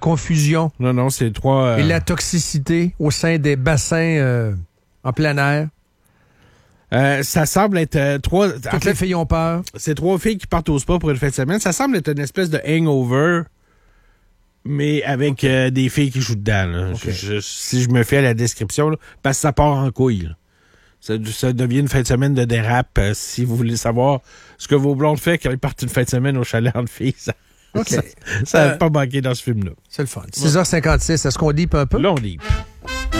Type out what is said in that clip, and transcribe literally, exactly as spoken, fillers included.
confusion. Non, non, c'est trois... Euh... Et la toxicité au sein des bassins euh, en plein air. Euh, ça semble être euh, trois... Toutes en fait, les filles ont peur. C'est trois filles qui partent au spa pour une fin de semaine. Ça semble être une espèce de hangover, mais avec okay. euh, des filles qui jouent dedans. Là. Okay. Je, je, si je me fie à la description, là, parce que ça part en couille. Là. Ça, ça devient une fin de semaine de dérape. Euh, si vous voulez savoir ce que vos blondes font quand ils partent une fin de semaine au chalet entre filles, ça n'a okay. euh, pas manqué dans ce film-là. C'est le fun. six heures cinquante-six, est-ce qu'on deep un peu? Là, on deep.